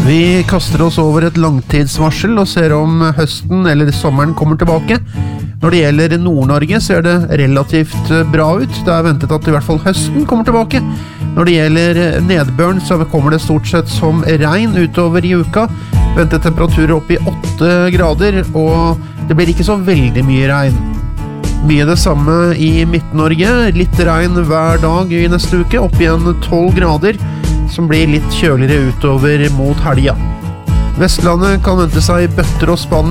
Vi kaster oss over et langtidsvarsel og ser om høsten eller sommeren kommer tilbake. Når det gjelder Nord-Norge ser det relativt bra ut. Det er ventet at i hvert fall høsten kommer tilbake. Når det gjelder nedbøren så kommer det stort sett som regn utover i uka. Ventet temperaturer opp i 8 grader, og det blir ikke så veldig mye regn. Mye det samme i Midt-Norge. Litt regn hver dag i neste uke, opp igjen 12 grader, som blir litt kjøligere utover mot helga. Vestlandet kan vente seg bøtter og spann